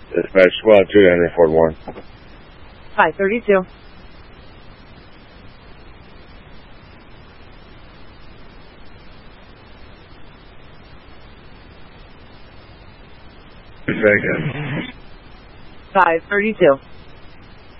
Dispatch Squad 2 to Henry Ford 1. 532. Second. 532.